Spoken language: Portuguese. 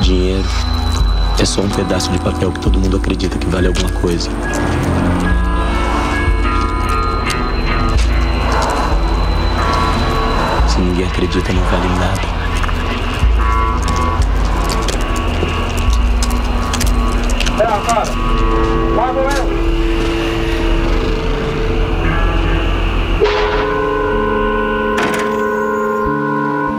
dinheiro é só um pedaço de papel que todo mundo acredita que vale alguma coisa. Se ninguém acredita, não vale nada. Agora,